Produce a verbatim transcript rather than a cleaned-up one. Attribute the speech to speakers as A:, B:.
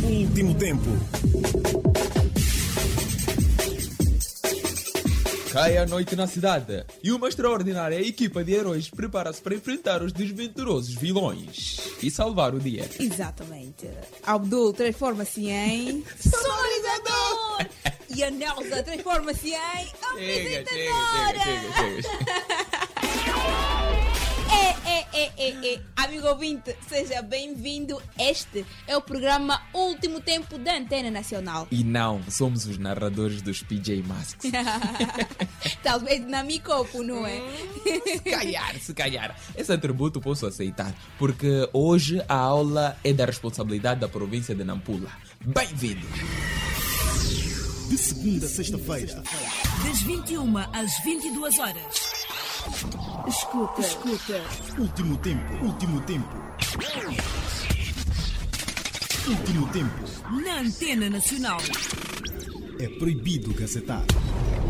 A: Último tempo.
B: Cai a noite na cidade e uma extraordinária equipa de heróis prepara-se para enfrentar os desventurosos vilões e salvar o dia.
C: Exatamente. Abdul transforma-se em sonorizador e a Nelsa transforma-se em
B: Chega,
C: apresentadora.
B: chega, chega, chega.
C: É, é, é, é, é. Amigo ouvinte, seja bem-vindo. Este é o programa Último Tempo da Antena Nacional.
B: E não, somos os narradores dos P J Masks.
C: Talvez na Micopo, não é?
B: Se calhar, se calhar. Esse atributo posso aceitar, porque hoje a aula é da responsabilidade da província de Nampula. Bem-vindo!
A: De segunda a sexta-feira.
D: Das vinte e uma às vinte e duas horas.
C: Escuta, escuta.
A: Último tempo. Último tempo. Último tempo.
D: Na Antena Nacional.
A: É proibido gazetar.